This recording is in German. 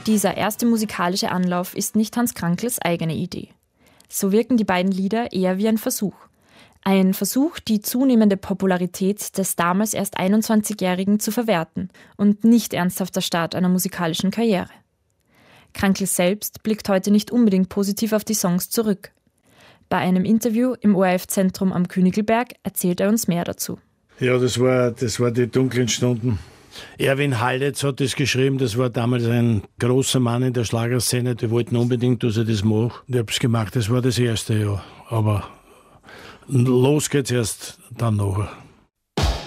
Dieser erste musikalische Anlauf ist nicht Hans Krankls eigene Idee. So wirken die beiden Lieder eher wie ein Versuch. Ein Versuch, die zunehmende Popularität des damals erst 21-Jährigen zu verwerten und nicht ernsthaft der Start einer musikalischen Karriere. Krankl selbst blickt heute nicht unbedingt positiv auf die Songs zurück. Bei einem Interview im ORF-Zentrum am Königelberg erzählt er uns mehr dazu. Ja, das war die dunklen Stunden. Erwin Hallitz hat das geschrieben, das war damals ein großer Mann in der Schlagerszene, die wollten unbedingt, dass ich das mache. Ich habe es gemacht, das war das erste Jahr. Aber los geht's erst dann nachher.